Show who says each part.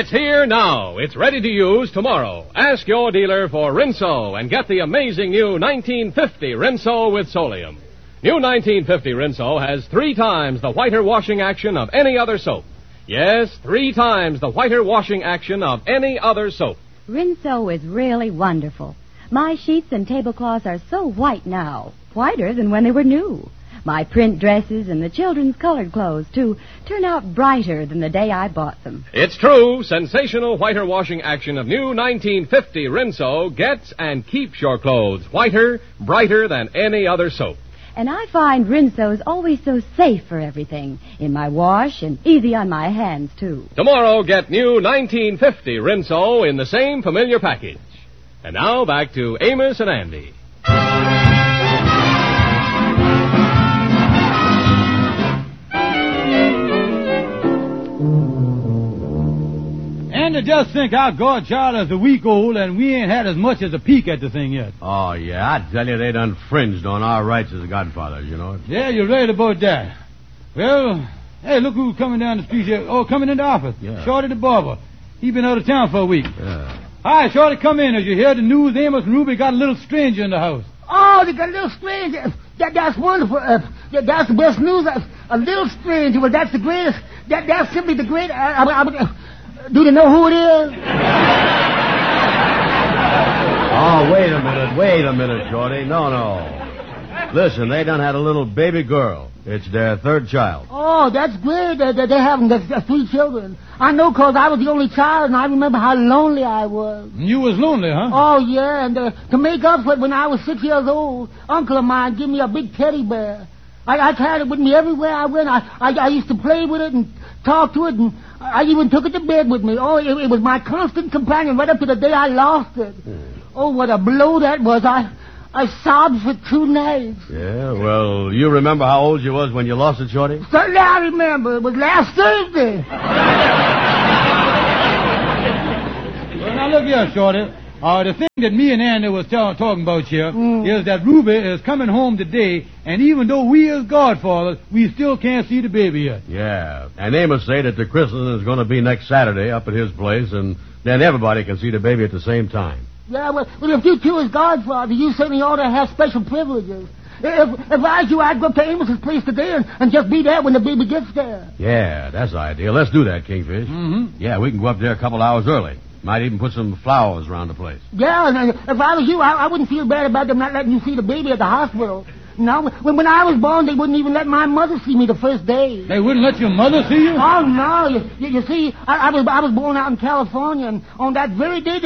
Speaker 1: It's here now. It's ready to use tomorrow. Ask your dealer for Rinso and get the amazing new 1950 Rinso with Solium. New 1950 Rinso has 3 times the whiter washing action of any other soap. Yes, 3 times the whiter washing action of any other soap.
Speaker 2: Rinso is really wonderful. My sheets and tablecloths are so white now, whiter than when they were new. My print dresses and the children's colored clothes, too, turn out brighter than the day I bought them.
Speaker 1: It's true. Sensational whiter washing action of new 1950 Rinso gets and keeps your clothes whiter, brighter than any other soap.
Speaker 2: And I find Rinso's always so safe for everything, in my wash and easy on my hands, too.
Speaker 1: Tomorrow, get new 1950 Rinso in the same familiar package. And now, back to Amos and Andy.
Speaker 3: And to just think our godchild is a week old and we ain't had as much as a peek at the thing yet.
Speaker 4: Oh, yeah, I tell you, they done infringed on our rights as godfathers, you know.
Speaker 3: Yeah, you're right about that. Well, hey, look who's coming down the street here. Oh, coming into the office.
Speaker 4: Yeah.
Speaker 3: Shorty the barber. He been out of town for a week.
Speaker 4: Yeah.
Speaker 3: Hi, Shorty, come in. As you hear the news, Amos and Ruby got a little stranger in the house.
Speaker 5: Oh, they got a little stranger. That's wonderful. That's the best news. A little stranger. Well, that's the greatest. That's simply the greatest. Do they know who it is?
Speaker 4: Oh, wait a minute, Shorty. No. Listen, they done had a little baby girl. It's their 3rd child.
Speaker 5: Oh, that's great. They having 3 children. I know, 'cause I was the only child, and I remember how lonely I was.
Speaker 3: You was lonely, huh?
Speaker 5: Oh, yeah, and to make up for it, when I was 6 years old, Uncle of mine gave me a big teddy bear. I carried it with me everywhere I went. I used to play with it and talk to it, and I even took it to bed with me. Oh, it was my constant companion right up to the day I lost it. Oh, what a blow that was. I sobbed for 2 nights.
Speaker 4: Yeah, well, you remember how old you was when you lost it, Shorty?
Speaker 5: Certainly I remember. It was last Thursday.
Speaker 3: Well, now look here, Shorty. The thing that me and Andy was talking about here is that Ruby is coming home today, and even though we is godfathers, we still can't see the baby yet.
Speaker 4: Yeah, and Amos say that the christening is going to be next Saturday up at his place, and then everybody can see the baby at the same time.
Speaker 5: Yeah, well, if you two is godfather, you certainly ought to have special privileges. If I was you, I'd go up to Amos's place today and just be there when the baby gets there.
Speaker 4: Yeah, that's the idea. Let's do that, Kingfish.
Speaker 3: Mm-hmm.
Speaker 4: Yeah, we can go up there a couple hours early. Might even put some flowers around the place.
Speaker 5: Yeah, and if I was you, I wouldn't feel bad about them not letting you see the baby at the hospital. No, when I was born, they wouldn't even let my mother see me the first day.
Speaker 3: They wouldn't let your mother see you?
Speaker 5: Oh, no. You see, I was born out in California, and on that very day